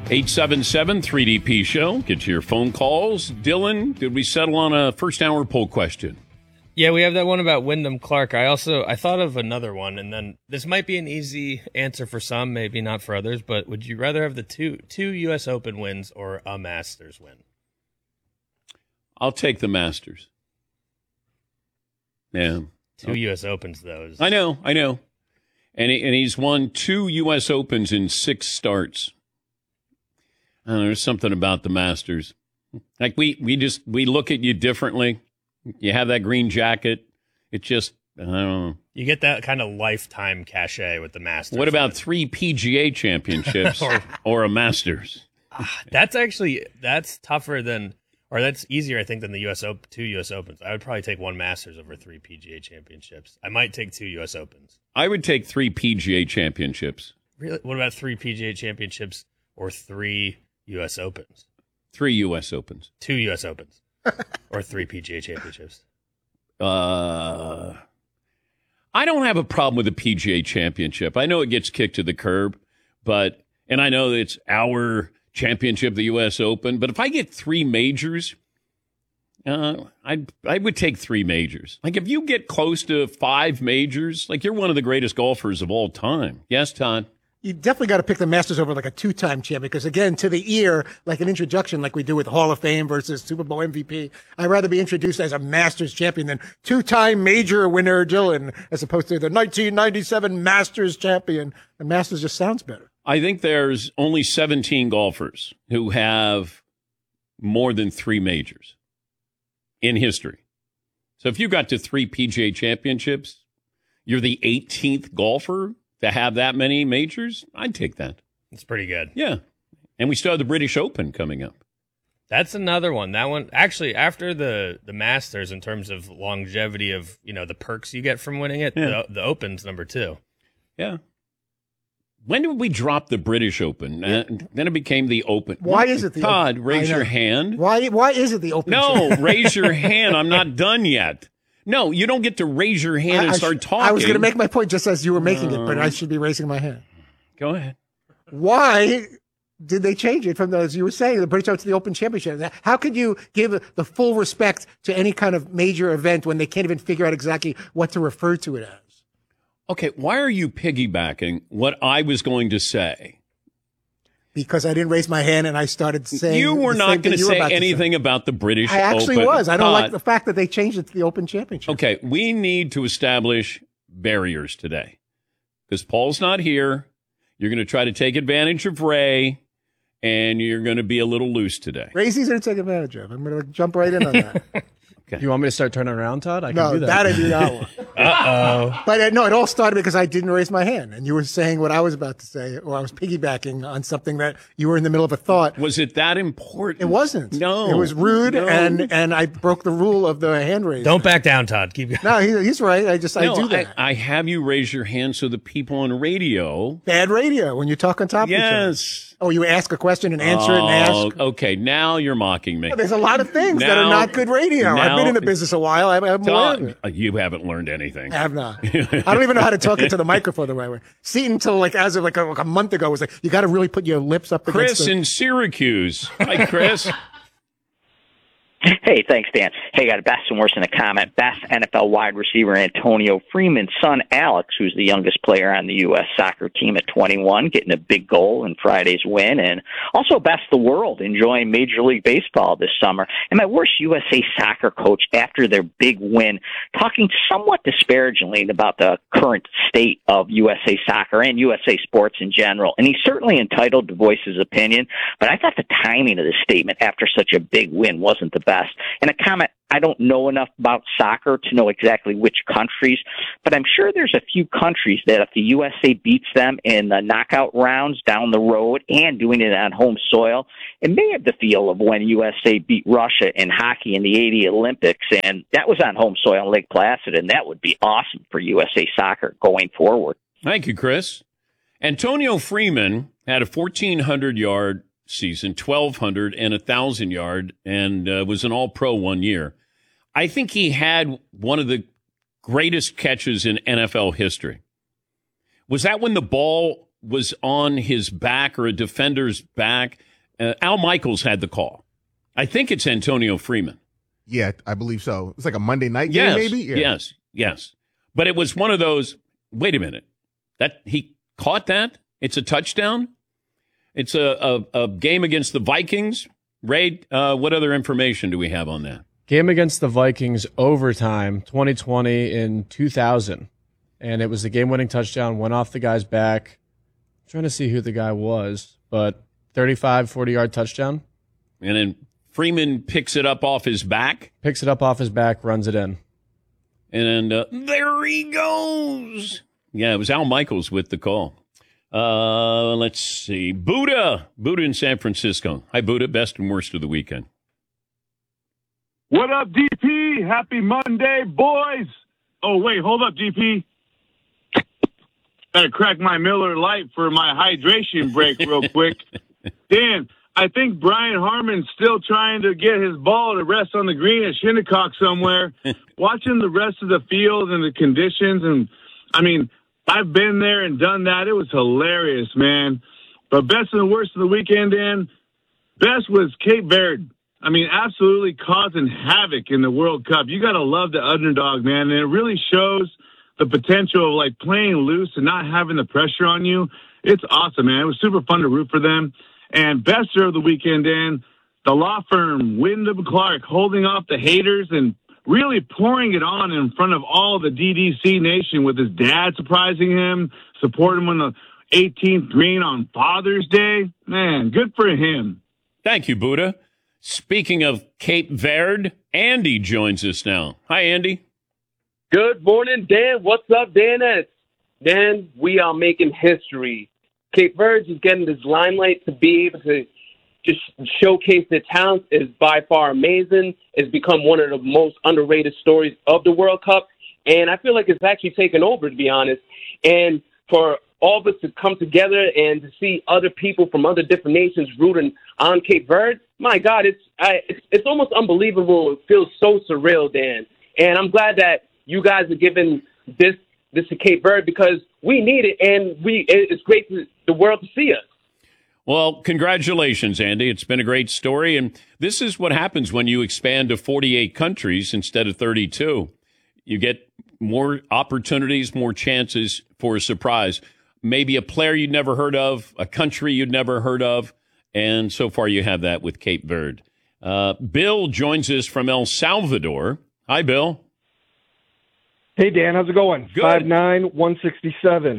877-3DP Show. Get to your phone calls. Dylan, did we settle on a first hour poll question? Yeah, we have that one about Wyndham Clark. I thought of another one, and then this might be an easy answer for some, maybe not for others, but would you rather have the two U.S. Open wins or a Masters win? I'll take the Masters. Yeah. Two U.S. Opens, though. I know. And he's won 2 U.S. Opens in 6 starts. I don't know, there's something about the Masters. Like we look at you differently. You have that green jacket. It just, I don't know. You get that kind of lifetime cachet with the Masters. What about 3 PGA championships or a Masters? That's tougher than, or that's easier, I think, than the 2 U.S. Opens. I would probably take 1 Masters over 3 PGA championships. I might take 2 U.S. Opens. I would take 3 PGA championships. Really? What about 3 PGA championships or 3 U.S. Opens? 3 U.S. Opens. 2 U.S. Opens. Or 3 PGA championships. I don't have a problem with the PGA championship. I know it gets kicked to the curb, and I know that it's our championship, the U.S. Open, but if I get 3 majors, I would take 3 majors. Like if you get close to 5 majors, like you're one of the greatest golfers of all time. Yes, Todd? You definitely got to pick the Masters over like a 2-time champion because, again, to the ear, like an introduction like we do with Hall of Fame versus Super Bowl MVP, I'd rather be introduced as a Masters champion than 2-time major winner Dylan as opposed to the 1997 Masters champion. The Masters just sounds better. I think there's only 17 golfers who have more than 3 majors in history. So if you got to 3 PGA championships, you're the 18th golfer to have that many majors. I'd take that. It's pretty good. Yeah. And we still have the British Open coming up. That's another one. That one, actually, after the Masters, in terms of longevity of, the perks you get from winning it, the Open's number 2. Yeah. When did we drop the British Open? Then it became the Open. Why is it the Todd, Open? raise your hand. Why is it the Open? No, raise your hand. I'm not done yet. No, you don't get to raise your hand and start talking. I was going to make my point just as you were making it, but I should be raising my hand. Go ahead. Why did they change it from, as you were saying, the British Open to the Open Championship? How could you give the full respect to any kind of major event when they can't even figure out exactly what to refer to it as? Okay, why are you piggybacking what I was going to say? Because I didn't raise my hand and I started saying you were not going to say anything about the British Open. I actually was. I don't like the fact that they changed it to the Open Championship. Okay, we need to establish barriers today because Paul's not here. You're going to try to take advantage of Ray, and you're going to be a little loose today. Ray's easy to take advantage of. I'm going to jump right in on that. Okay. You want me to start turning around, Todd? I can do that. That I do not want. Uh-oh. But no, it all started because I didn't raise my hand, and you were saying what I was about to say, or I was piggybacking on something that you were in the middle of a thought. Was it that important? It wasn't. No. It was rude, and I broke the rule of the hand raise. Don't back down, Todd. Keep going. No, he's right. I do that. I have you raise your hand so the people on radio. Bad radio when you talk on top of each other. Yes. Oh, you ask a question and answer it and ask. Okay, now you're mocking me. There's a lot of things that are not good radio. I've been in the business a while. I'm aware of it. You haven't learned anything. I have not. I don't even know how to talk into the microphone the right way. Seton, until as of a month ago, was like, you got to really put your lips up against Chris in Syracuse. Hi, Chris. Hey, thanks, Dan. Hey, got a best and worst in the comment. Best NFL wide receiver Antonio Freeman's son, Alex, who's the youngest player on the U.S. soccer team at 21, getting a big goal in Friday's win. And also best the world, enjoying Major League Baseball this summer. And my worst USA soccer coach after their big win, talking somewhat disparagingly about the current state of USA soccer and USA sports in general. And he's certainly entitled to voice his opinion, but I thought the timing of the statement after such a big win wasn't the best. And a comment, I don't know enough about soccer to know exactly which countries, but I'm sure there's a few countries that if the USA beats them in the knockout rounds down the road and doing it on home soil, it may have the feel of when USA beat Russia in hockey in the '80 Olympics, and that was on home soil in Lake Placid, and that would be awesome for USA soccer going forward. Thank you, Chris. Antonio Freeman had a 1,400-yard season, 1,200 and 1,000-yard, and was an All-Pro one year. I think he had one of the greatest catches in NFL history. Was that when the ball was on his back or a defender's back. Al Michaels had the call. I think it's Antonio Freeman. Yeah, I believe so. It's like a Monday night game, maybe? Yeah. Yes. But it was one of those, wait a minute, that he caught that? It's a touchdown? It's a game against the Vikings? Ray, what other information do we have on that? Game against the Vikings, overtime, 2020 in 2000. And it was the game-winning touchdown, went off the guy's back. I'm trying to see who the guy was, but 35, 40-yard touchdown. And then Freeman picks it up off his back. Picks it up off his back, runs it in. And there he goes. Yeah, it was Al Michaels with the call. Let's see. Buddha in San Francisco. Hi, Buddha. Best and worst of the weekend. What up, DP? Happy Monday, boys. Oh, wait, hold up, DP. Gotta crack my Miller Lite for my hydration break real quick. Dan, I think Brian Harmon's still trying to get his ball to rest on the green at Shinnecock somewhere. Watching the rest of the field and the conditions, and I mean, I've been there and done that. It was hilarious, man. But best and the worst of the weekend, Dan, best was Cape Verde. I mean, absolutely causing havoc in the World Cup. You got to love the underdog, man. And it really shows the potential of, like, playing loose and not having the pressure on you. It's awesome, man. It was super fun to root for them. And best of the weekend, Dan, the law firm, Wyndham Clark, holding off the haters and really pouring it on in front of all the DDC nation with his dad surprising him, supporting him on the 18th green on Father's Day. Man, good for him. Thank you, Buddha. Speaking of Cape Verde, Andy joins us now. Hi, Andy. Good morning, Dan. What's up, Dan? Dan, we are making history. Cape Verde is getting this limelight to be able to just showcase their talent is by far amazing. It's become one of the most underrated stories of the World Cup. And I feel like it's actually taken over, to be honest. And for all of us to come together and to see other people from other different nations rooting on Cape Verde, my God, it's almost unbelievable. It feels so surreal, Dan. And I'm glad that you guys are giving this to Cape Verde because we need it, and it's great for the world to see us. Well, congratulations, Andy. It's been a great story, and this is what happens when you expand to 48 countries instead of 32. You get more opportunities, more chances for a surprise. Maybe a player you'd never heard of, a country you'd never heard of, and so far you have that with Cape Verde. Bill joins us from El Salvador. Hi, Bill. Hey, Dan. How's it going? Good. 5'9", 167.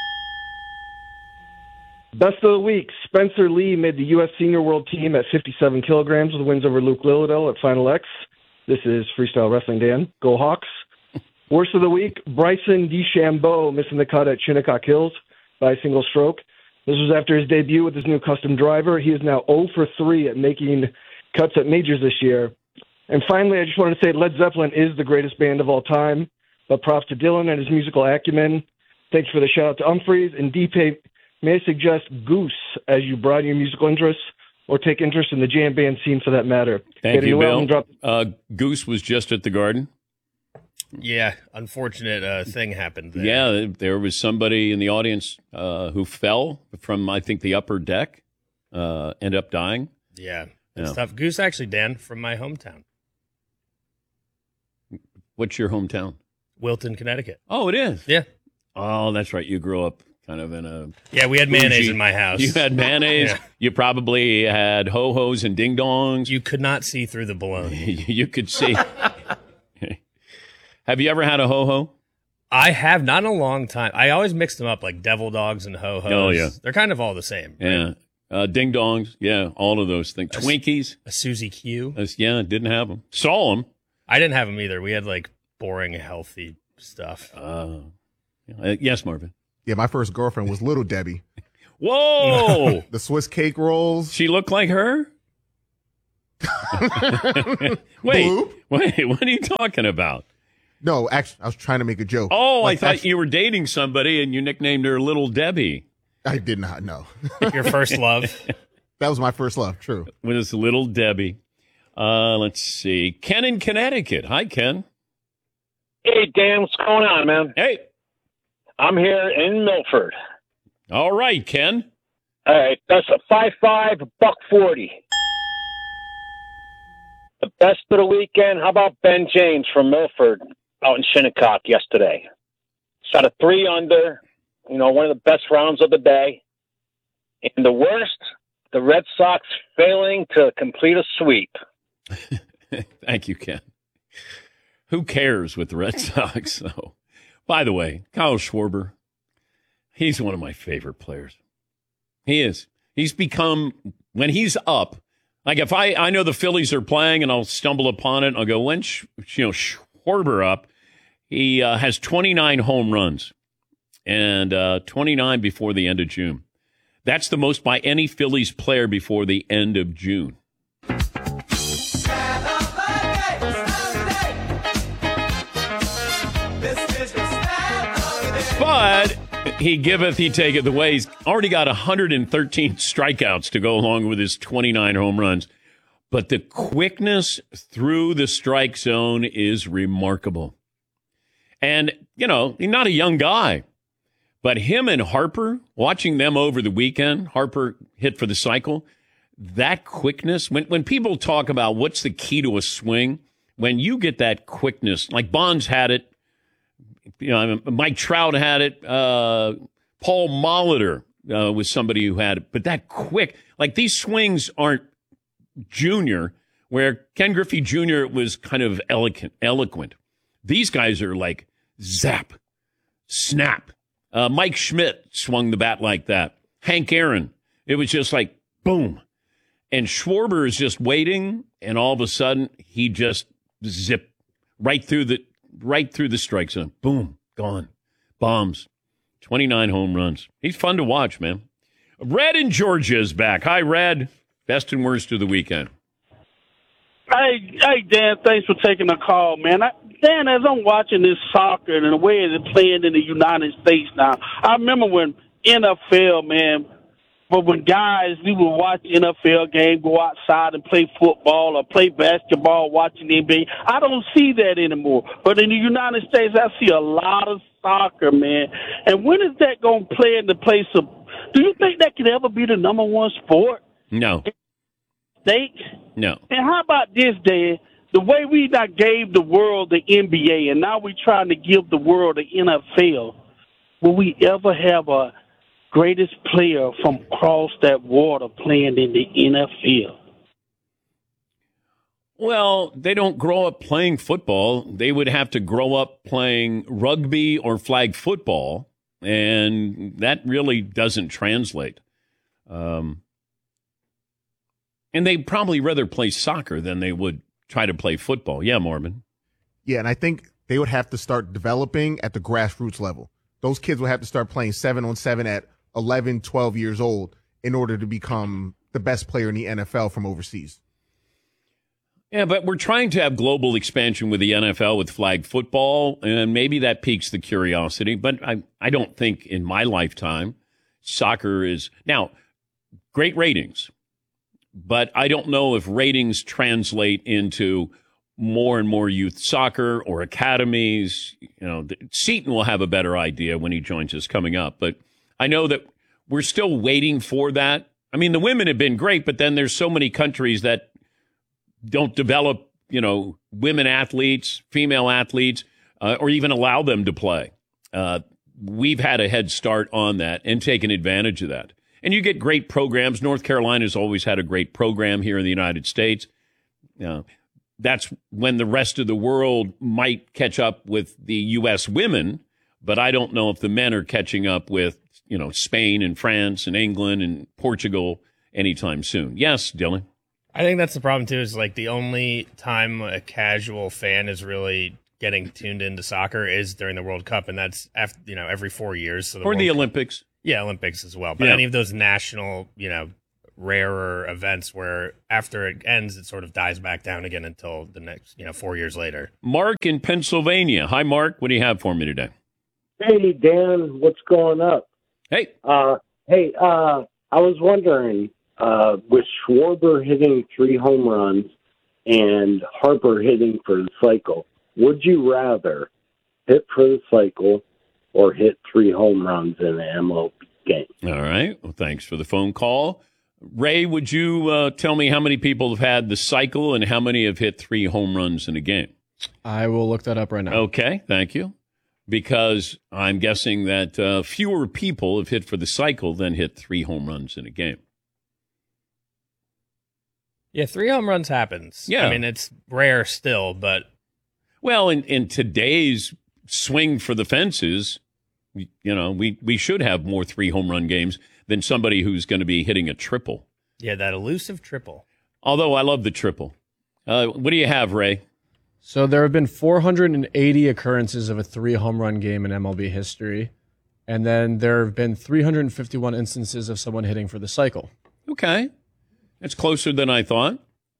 Best of the week, Spencer Lee made the U.S. Senior World Team at 57 kilograms with wins over Luke Lilladell at Final X. This is Freestyle Wrestling, Dan. Go Hawks. Worst of the week, Bryson DeChambeau missing the cut at Shinnecock Hills by a single stroke. This was after his debut with his new custom driver. He is now 0 for 3 at making cuts at majors this year. And finally, I just wanted to say Led Zeppelin is the greatest band of all time. But props to Dylan and his musical acumen. Thanks for the shout-out to Humphreys. And DP, may I suggest Goose as you broaden your musical interests or take interest in the jam band scene for that matter. Thank you, Bill. Goose was just at the Garden. Yeah, unfortunate thing happened there. Yeah, there was somebody in the audience who fell from, I think, the upper deck, ended up dying. Yeah, it's tough. Goose, actually, Dan, from my hometown. What's your hometown? Wilton, Connecticut. Oh, it is? Yeah. Oh, that's right. You grew up kind of in a... Yeah, we had mayonnaise in my house. You had mayonnaise. Yeah. You probably had ho-hos and ding-dongs. You could not see through the bologna. You could see. Have you ever had a ho-ho? I have, not in a long time. I always mix them up, like devil dogs and ho-hos. Oh, yeah. They're kind of all the same. Right? Yeah. Ding-dongs. Yeah, all of those things. Twinkies. A Suzy Q. Yeah, didn't have them. Saw them. I didn't have them either. We had, like, boring, healthy stuff. Yes, Marvin. Yeah, my first girlfriend was Little Debbie. Whoa! The Swiss cake rolls. She looked like her? Wait, what are you talking about? No, actually, I was trying to make a joke. Oh, I thought you were dating somebody and you nicknamed her Little Debbie. I did not know. Your first love? That was my first love, true. Was Little Debbie. Let's see. Ken in Connecticut. Hi, Ken. Hey, Dan, what's going on, man? Hey. I'm here in Milford. All right, Ken. All right, that's a 5-5, $1.40. The best of the weekend, how about Ben James from Milford out in Shinnecock yesterday? Shot a 3-under, one of the best rounds of the day. And the worst, the Red Sox failing to complete a sweep. Thank you, Ken. Who cares with the Red Sox, though? By the way, Kyle Schwarber, he's one of my favorite players. He is. He's become, when he's up, like if I know the Phillies are playing and I'll stumble upon it, and I'll go, when's Schwarber up? He has 29 home runs and 29 before the end of June. That's the most by any Phillies player before the end of June. But he giveth, he taketh away. He's already got 113 strikeouts to go along with his 29 home runs. But the quickness through the strike zone is remarkable. And, he's not a young guy. But him and Harper, watching them over the weekend, Harper hit for the cycle, that quickness, when people talk about what's the key to a swing, when you get that quickness, like Bonds had it, Mike Trout had it, Paul Molitor was somebody who had it, but that quick, like these swings aren't junior, where Ken Griffey Jr. was kind of eloquent. These guys are like zap, snap. Mike Schmidt swung the bat like that. Hank Aaron, it was just like boom. And Schwarber is just waiting, and all of a sudden he just zipped right through the strike zone. Boom, gone. Bombs. 29 home runs. He's fun to watch, man. Red in Georgia is back. Hi, Red. Best and worst of the weekend. Hey, Dan, thanks for taking the call, man. Dan, as I'm watching this soccer and the way it's playing in the United States now, I remember when NFL, man, but when guys, we would watch NFL game, go outside and play football or play basketball, watching the NBA. I don't see that anymore. But in the United States, I see a lot of soccer, man. And when is that going to play in the place of, do you think that could ever be the number one sport? No. States? No. And how about this, Dan? The way we not gave the world the NBA, and now we're trying to give the world the NFL, will we ever have a greatest player from across that water playing in the NFL? Well, they don't grow up playing football. They would have to grow up playing rugby or flag football, and that really doesn't translate. And they'd probably rather play soccer than they would try to play football. Yeah, Mormon. Yeah, and I think they would have to start developing at the grassroots level. Those kids would have to start playing 7-on-7 at 11, 12 years old in order to become the best player in the NFL from overseas. Yeah, but we're trying to have global expansion with the NFL with flag football, and maybe that piques the curiosity. But I don't think in my lifetime soccer is – now, great ratings. But I don't know if ratings translate into more and more youth soccer or academies. Seton will have a better idea when he joins us coming up. But I know that we're still waiting for that. I mean, the women have been great, but then there's so many countries that don't develop, women athletes, female athletes, or even allow them to play. We've had a head start on that and taken advantage of that. And you get great programs. North Carolina's always had a great program here in the United States. That's when the rest of the world might catch up with the U.S. women, but I don't know if the men are catching up with, Spain and France and England and Portugal anytime soon. Yes, Dylan? I think that's the problem, too, is like the only time a casual fan is really getting tuned into soccer is during the World Cup, and that's after, every 4 years. So or the Olympics. Yeah, Olympics as well. But any of those national, rarer events where after it ends, it sort of dies back down again until the next, 4 years later. Mark in Pennsylvania. Hi, Mark. What do you have for me today? Hey, Dan. What's going up? Hey. I was wondering, with Schwarber hitting 3 home runs and Harper hitting for the cycle, would you rather hit for the cycle or hit 3 home runs in the game. All right. Well, thanks for the phone call. Ray, would you tell me how many people have had the cycle and how many have hit 3 home runs in a game? I will look that up right now. Okay, thank you. Because I'm guessing that fewer people have hit for the cycle than hit 3 home runs in a game. Yeah, 3 home runs happens. Yeah. I mean, it's rare still, but... Well, in today's swing for the fences, we should have more 3 home run games than somebody who's going to be hitting a triple. Yeah, that elusive triple. Although I love the triple. What do you have, Ray? So there have been 480 occurrences of a 3 home run game in MLB history. And then there have been 351 instances of someone hitting for the cycle. Okay. It's closer than I thought.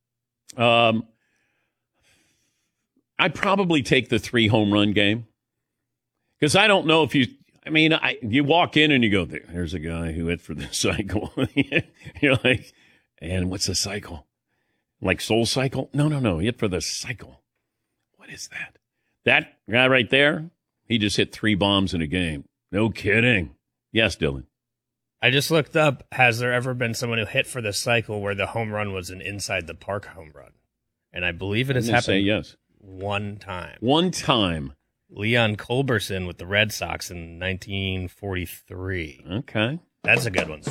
I'd probably take the 3 home run game. Because I don't know if you walk in and you go, there's a guy who hit for the cycle. You're like, and what's a cycle? Like Soul Cycle? No, he hit for the cycle. What is that? That guy right there, he just hit 3 bombs in a game. No kidding. Yes, Dylan. I just looked up, has there ever been someone who hit for the cycle where the home run was an inside the park home run? And I believe it has happened say yes. one time. One time. Leon Culberson with the Red Sox in 1943. Okay. That's a good one.